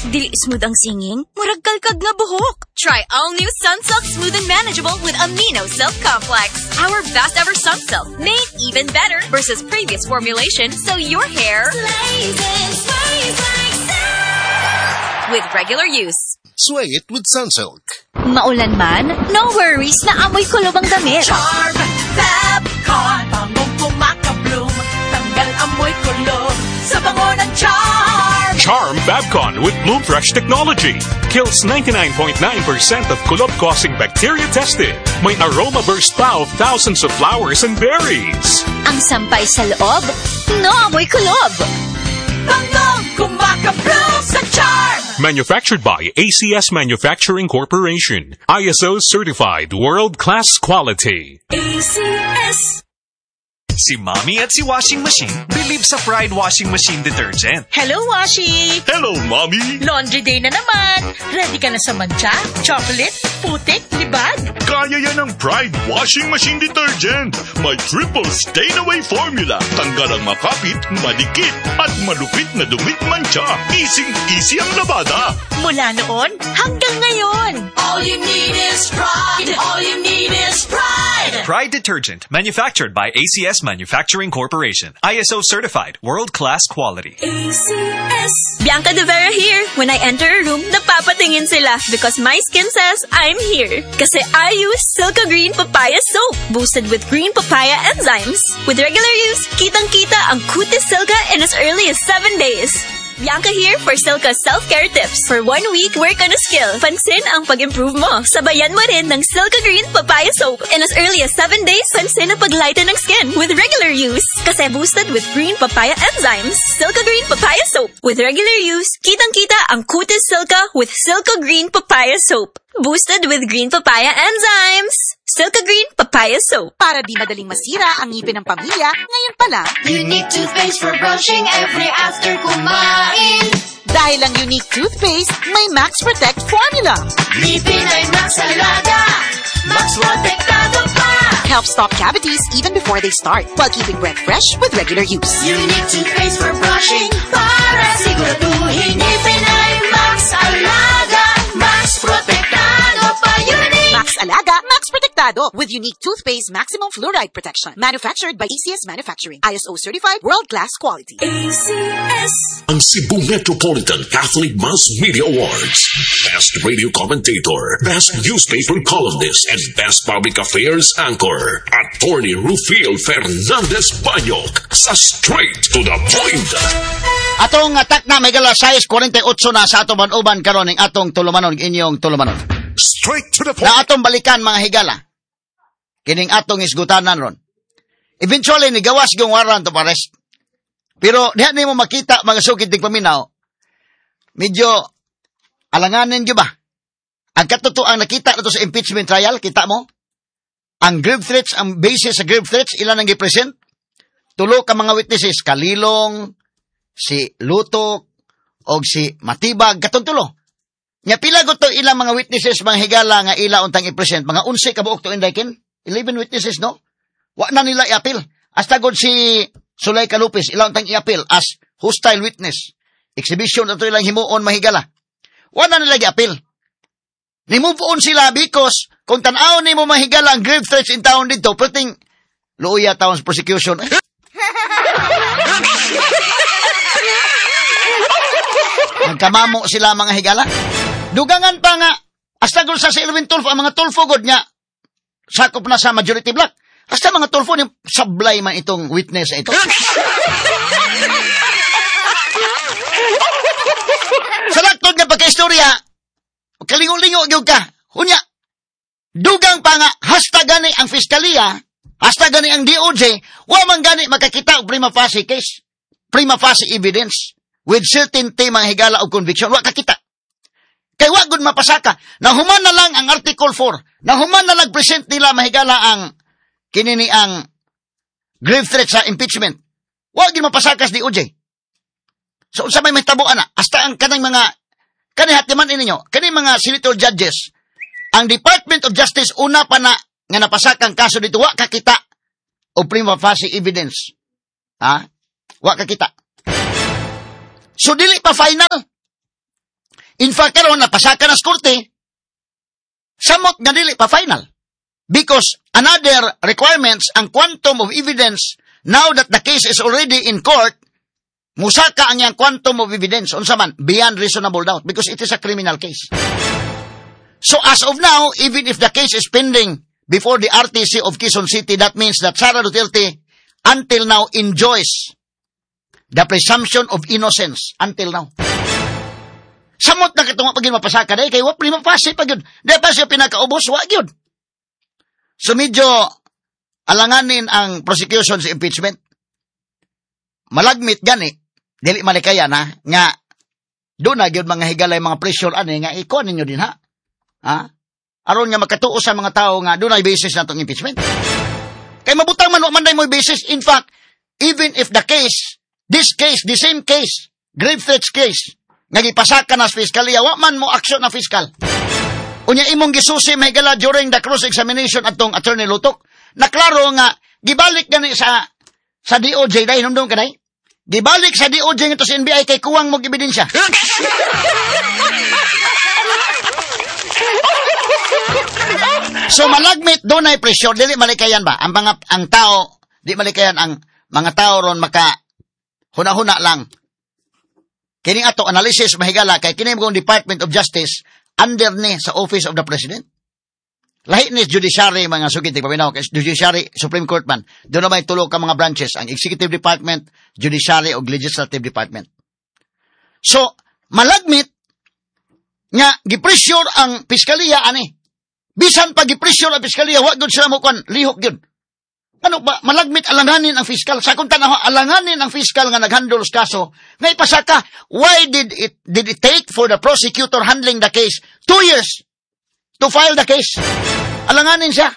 Dili smooth ang singing, murag kalkag nga buhok. Try all new Sunsilk Smooth and Manageable with Amino Silk Complex. Our best ever Sunsilk, made even better versus previous formulation, so your hair Lays and sways like silk. with regular use. Sway it with Sunsilk. Maulan man, no worries na amoy kulob ang damit. Charm Fabcon, bangong kumakabloom. Tanggal amoy kulob sa bango ng Charm. Charm Fabcon with Bloom Fresh technology. Kills 99.9% of kulob-causing bacteria tested. May aroma burst pa of thousands of flowers and berries. Ang sampay sa loob, no amoy kulob. Bangong kumakabloom sa Charm. Manufactured by ACS Manufacturing Corporation. ISO certified world-class quality. ACS. Si Mommy at si Washing Machine believe sa Pride Washing Machine Detergent. Hello, Washi! Hello, Mommy! Laundry day na naman! Ready ka na sa mancha, chocolate, putik, libag? Kaya yan ang Pride Washing Machine Detergent. May triple stain-away formula. Tanggal ang makapit, madikit, at malupit na dumit mancha. Easy ang labada. Mula noon hanggang ngayon. All you need is pride. All you need is pride. Pride Detergent, manufactured by ACS Manufacturing Corporation. ISO certified world-class quality. ACS. Bianca De Vera here. When I enter a room, napapatingin sila because my skin says I'm here. Kasi I use Silka Green Papaya Soap, boosted with green papaya enzymes. With regular use, kitang-kita ang kutis Silka in as early as 7 days. Bianca here for Silka self-care tips. For 1 week, work on a skill. Pansin ang pag-improve mo. Sabayan mo rin ng Silka Green Papaya Soap. In as early as 7 days, pansin ang paglighten ng skin with regular use. Kasi boosted with green papaya enzymes. Silka Green Papaya Soap. With regular use, kitang-kita ang kutis Silka with Silka Green Papaya Soap. Boosted with green papaya enzymes. Silka Green Papaya Soap. Para di madaling masira ang ngipin ng pamilya, ngayon pa lang, Unique toothpaste for brushing every after kumain. dahil ang unique toothpaste, may Max Protect formula. Ngipin ay Max Alaga. Max Protektado pa. Helps stop cavities even before they start, while keeping breath fresh with regular use. Unique toothpaste for brushing para siguraduhin ngipin ay Max Alaga. Max Protektado pa. Unique. Max Alaga, Max Protectado with unique toothpaste maximum fluoride protection. Manufactured by ACS Manufacturing. ISO certified world-class quality. ACS. Ang Cebu Metropolitan Catholic Mass Media Awards. Best Radio Commentator, Best Newspaper Columnist, and Best Public Affairs Anchor. Attorney Rufil Fernandez Banyok sa Straight to the Point. Atong atak na may gala 6:48 na sa atong manuban karon ning atong tulumanon inyong tulumanon. Straight to the Na point. atong balikan mga higala. Kining atong isgutanan ron. Eventually ni gawas gyung warrant of arrest. Pero diha nimo makita mga sugid ting paminaw. Medyo alanganin gyud ba? Ang katotoang nakita nato sa impeachment trial, kita mo? Ang grave threats, ang basis sa grave threats, ilan ang gipresent? Tulo ka mga witnesses, Kalilong, si Lutok, o si Matibag, katong tulo. Nya pila go to ilang mga witnesses, mga higala nga ila untang i-present, mga 11 kabuok to indaykin, 11 witnesses, no? Wa na nila i-appeal. Hasta god si Sulay Calupis, ila untang i-appeal as hostile witness. Exhibition na to ilang himuon, mga higala. Wa na nila i-appeal. Ni-move on sila because kung tanaw ni mo mahigala ang grave threats in town dito, perting luya taon sa prosecution. Nagkamamo sila mga higala. Dugangan pa nga, hasta gul sa Irwin Tulfo, ang mga Tulfo god niya, sakop na sa majority block. Hasta mga Tulfo, sablay man itong witness ito. Sa laktod nga pagka-istorya, kalingo-lingo gyud ka. Hunya, dugang pa nga, hasta gani ang fiskaliya, hasta gani ang DOJ, wa man gani makakita og prima facie case, prima facie evidence, with certainty mga higala o conviction, wa kakita. Kay wa gud mapasaka. Nahuman na lang ang Article 4. Nahuman na lang present nila mahigala ang kinini ang grave threat sa impeachment. Wa gid mapasaka sa DOJ. So unsa may mahitabuan na? Hasta ang kanang mga kanihatiman ninyo, kaning mga senator judges, ang Department of Justice una pa na nga napasakang kaso dito, wa kakita o prima facie evidence. Ha? Wa kakita. So dili pa final. In fact, karon napasaka na sa korte, samot nga dili pa final. Because another requirements, ang quantum of evidence, now that the case is already in court, musaka ang yang quantum of evidence, unsa man, beyond reasonable doubt, because it is a criminal case. So as of now, even if the case is pending before the RTC of Quezon City, that means that Sara Duterte, until now, enjoys the presumption of innocence, until now. Samot na kitong pagin mapasaka day kay wa prima facie pag yun. Di pa siya pinakaubos, wa gyud. So medyo alanganin ang prosecution sa impeachment. Malagmit gani, dili malikayan ha, nga doon na gyud mga higalay mga pressure ani nga iko ninyo din ha. Ha? Aron nga makatuo sa mga tao nga doon ay basis na itong impeachment. Kay mabutang man man mo basis. In fact, even if the case, this case, the same case, grave threats case, nga gipasaka na sa fiskalya, wa man mo aksyon na fiskal. Unya imong gisusi mahigala during the cross-examination atong Attorney Lutok, naklaro nga, gibalik gani sa DOJ, dahil nung kanay, gibalik sa DOJ nga to sa NBI kay kuwang mo ebidensya. So malagmit doon ay pressure, dili malikayan ba? Ang tao, di malikayan ang mga tao ron maka huna-huna lang. Kining ato analysis mahigala kay kini mong Department of Justice under ni sa Office of the President. Lahi ni judiciary mga sugid paminaw kay judiciary Supreme Court man. Doon na may tulo ka mga branches, ang Executive Department, Judiciary ug Legislative Department. So malagmit nga gipressure ang piskalya ani. Bisan pag gipressure ang piskalya, wa gyud sila mo kan lihok gyud. Ano ba, malagmit alanganin ang fiskal. Sa kung tanaw, alanganin ang fiskal nga naghandle sa kaso. Ngay pasaka, why did it take for the prosecutor handling the case 2 years to file the case? Alanganin siya.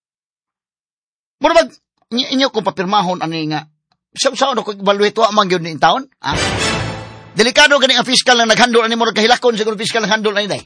Mura inyo kung papirmahon ani nga, saan ako evaluate wa man gyud ni taon? Ha? Delikado gani ang fiskal nga naghandle ani mo kahilakon siguro fiskal nga handle ani day.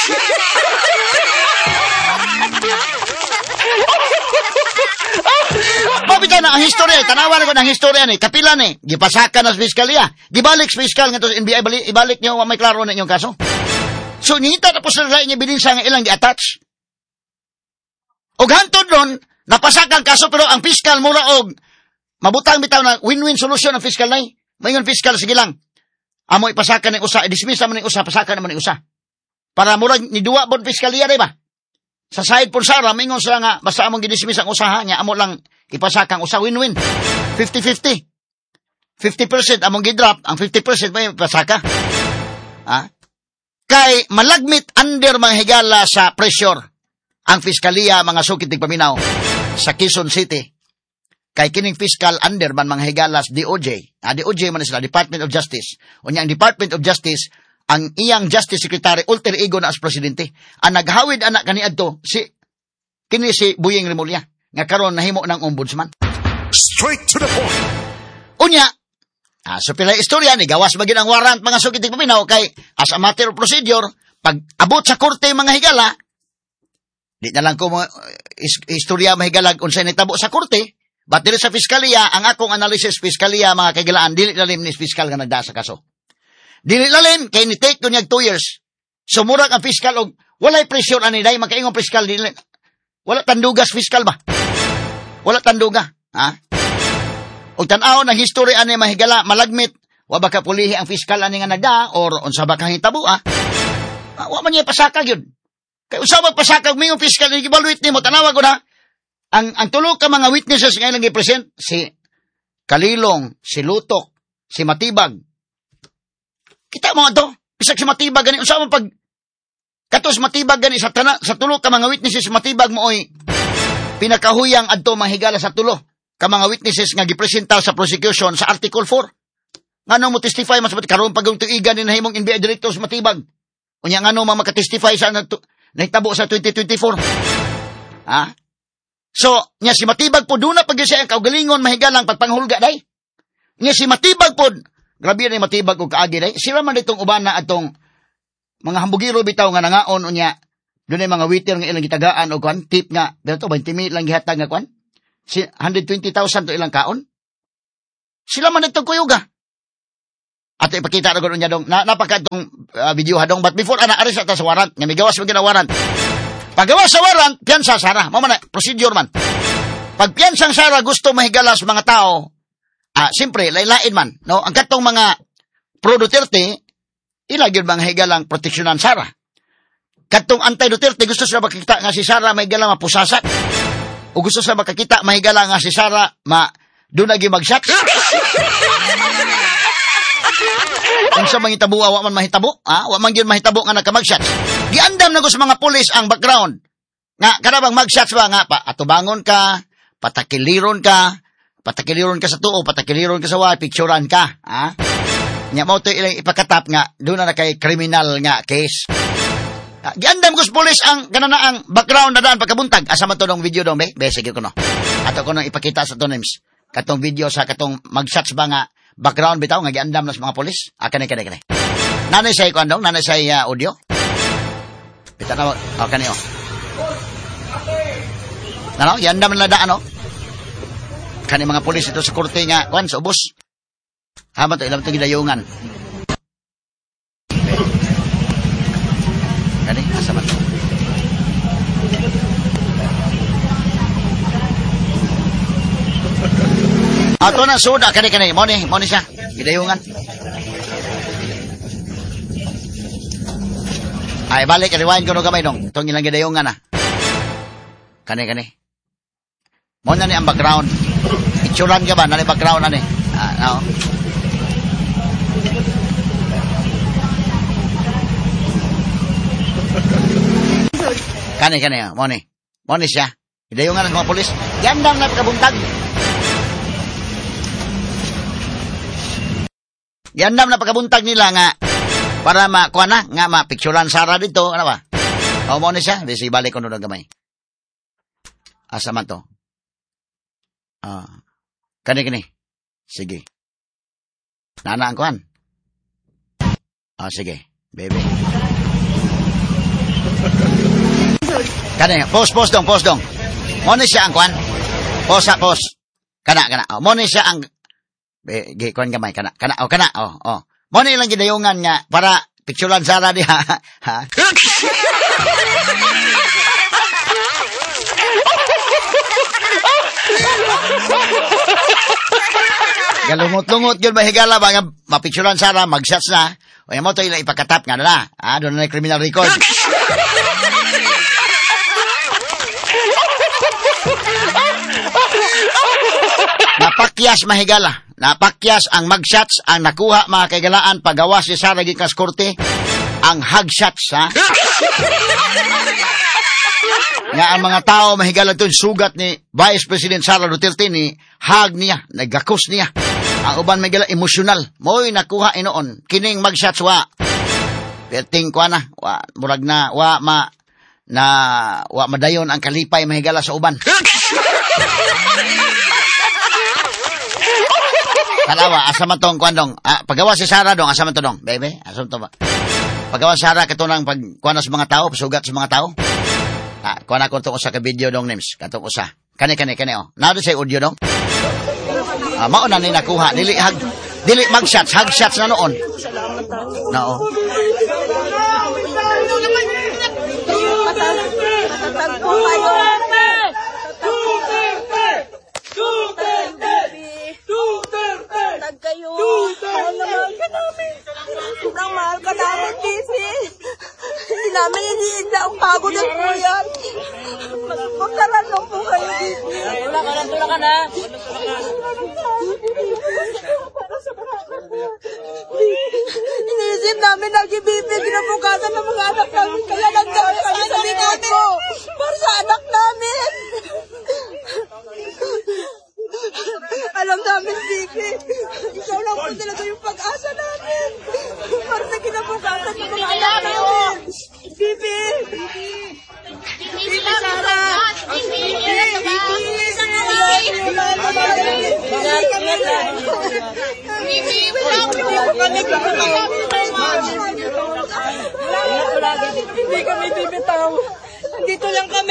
Mabita na ang historya, tanawan ko ng historya ni, kapila ni, gipasaka na sa fiskalya, gibalik sa fiskal nga to sa NBI, ibalik niyo, may klaro na inyong kaso. So, nihita na po sa rin niya bininsa nga ilang gi-attach. O hantod nun, napasaka ang kaso, pero ang fiskal mura og, mabutang bitaw na win-win solution ang fiskal na mayon fiskal, sige lang. Amo ipasaka ng usa, i-dismiss naman ng usa, pasaka naman ng usa. Para mura, ni duwa bon fiskalya, diba? Sa side po sa mingon sila nga, basta among gidismiss ang usaha niya, amo lang ipasakang usa, win-win. 50-50. 50% among gidrop, ang 50% may pasaka. Ha? Kay malagmit under mga higala sa pressure ang fiskalya mga sukit ng paminaw sa Quezon City. Kay kining fiscal under man mga higala sa DOJ. DOJ man sila, Department of Justice. O niya ang Department of Justice, ang iyang Justice Secretary, alter ego na as presidente. Ang naghawid anak kaniadto, kini si Buying Remulla, nga karon nahimo ng ombudsman. Straight to the point. Unya, so pila istorya ni gawas magin ang warrant mga sugid ng paminaw kay as a matter of procedure, pag abot sa korte mga higala, di na lang ko istorya mahigala unsay nitabo sa korte, but dili sa fiskalya, ang akong analysis fiskalya mga kagilaan, dili lalim ni fiskal nga nagda sa kaso. Dili lalim kay ni take ko niya 2 years. Sumurag ang fiskal og walay pressure ani day makaingong fiskal dili. Wala tandugas fiskal ba? Wala tanduga, ha? Og tan-aw ng history ani mahigala malagmit, wa ba ka pulihi ang fiskal ani nga nagda or unsa ba kang hitabo, ha? Wa man niya pasaka gyud. Kay usa ba pasaka mingong fiskal i-evaluate nimo tanawa ko na. Ang tulo ka mga witnesses nga ilang gi-present si Kalilong, si Lutok, si Matibag. Kita mo ato, bisag si Matibag gani unsa man pag katos Matibag gani sa tulo ka mga witnesses Matibag mo oy pinakahuyang adto mahigala sa tulo ka mga witnesses nga gipresenta sa prosecution sa Article 4. Ngano mo testify mas karon pag tuigan ni nahimong NBI director sa Matibag. Unya ngano makatestify sa nahitabo sa 2024. Ha? So, nya si Matibag po doon na pag siya ang kaugalingon mahigalang pagpanghulga day. Nya si Matibag po grabe na Matibag og kaagi day. Sila man ditong uban na atong mga hambugiro bitaw nga nangaon unya. Doon ay mga waiter nga ilang gitagaan og kwan tip nga dito 20,000 lang gihatag nga kwan. 120,000 to ilang kaon. Sila man ditong kuyuga. Ato ipakita na gano'n niya dong, napaka itong video ha dong, but before, aris ata sa warrant, nga may gawas mo ginawarrant. Paggawas sa warrant, piyansa, Sara. Mamana, procedure man. Pag piyansang Sara gusto mahigala sa mga tao, siyempre, laylain man. No? Ang katong mga pro-Duterte, ilagyan mga higalang proteksyonan Sara. Katong anti-Duterte, gusto sila makikita nga si Sara mahigala mapusasat. O gusto sila makikita mahigala nga si Sara doon lagi mag-shot. Kung sa mga hitabo, wa man mahitabo, wa man yun mahitabo nga nagka-mag-shots. Giandam na ko sa mga pulis ang background. Nga, karabang mag-shots ba nga, atubangon ka, patakiliron ka sa tuo, patakiliron ka sa wa, picturean ka, Nga mo ito ilang ipakatap nga, doon na kay criminal nga case. Giandam ko sa pulis ang kananaang background na daan pagkabuntag. Asa man to ng video dong, be? Sige ko no. Ato ko nang ipakita sa to, Nims. Katong video sa katong mag-shots ba nga, background bitaw nga giandam na sa mga pulis. Kanay. Nanay say ko andong, nanay say audio. Bitaw na kanay Ano, giandam na daan Kanay mga pulis ito sa korte nga sa ubos. Haman to ilang to gidayungan. Kanay asa man to. Ato na suda kanay mo ni siya gidayungan. Ay balik rewind ko no gamay dong. Tong ilang gidayungan Kanay. Mo na ni ang background. Picturean ka ba na ni background ani? Kanay mo ni siya. Gidayungan ng mga pulis. Yandam na pagkabuntag. Yandam na pagkabuntag nila nga para mapicturean Sara dito, ano ba? Mo ni siya, bisi balik ko nung gamay. Asa man to? Kani. Sige. Nana ang kuhan. Sige. Bebe. Kani, post dong. Mo ni siya ang kuhan. Post. Kana. Mo ni siya ang kuhan gamay, kana. Mo ni ilang gidayungan nga para picturean Sara diha. Galungot-lungot yun mahigala ba nga mapicturean Sara, mag-shots na. O yan mo ito ilang ipakatap nga na. Doon na criminal record. Napakyas mahigala. Napakyas ang mag-shots ang nakuha mga kaigalaan pagawa si Sara gikas korte. Ang hug-shots, nga ang mga tao mahigala ito sugat ni Vice President Sara Duterte ni hug niya, nagakos niya. Ang uban mahigala emosyonal. Mo'y nakuha inoon. Kining mag-shots perting kwa na. Murag na wa madayon ang kalipay mahigala sa uban. Kalawa, asa man tong kuandong. Pagawa si Sara dong, asa man to dong. Bebe, asa man to ba? Pagawa si Sara katunang pagkuana sa mga tao, pasugat sa mga tao. Kuana ko to sa ka video dong names, katong usa. Kani Nado say audio dong. Mao na ni nakuha, dili mag-shots, hug shots na noon. Noo. Kayo. Mahal naman ka namin. Sobrang mahal ka namin, Tisi. Hindi namin iniinda ang pagod at buyan. Magkaran lang po kayo, Tisi. Tula ka na. Iniisip namin nag-ibibig kinabukasan ng mga anak namin. Kaya nagdaan kami sa linato. Para sa anak namin. Alam namin, Vicky. Ikaw lang po talaga yung pag-asa namin. Para sa kinabukasan ng mga anak namin. Bibi! Bibi, Sara! Bibi! Hindi kami bibitaw. Dito lang kami.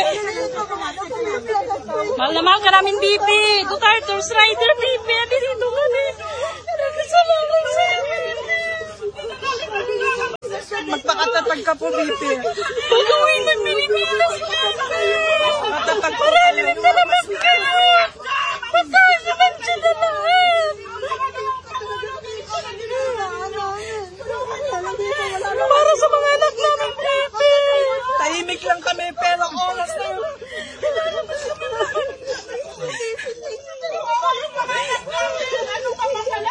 Mahal naman ka namin, Bibi. Go Carter's Rider, Bibi. Dito kami. Salamat sa inyo. matatag ka po, BP. Pag-uwi ng Pilipinas. Matatag po.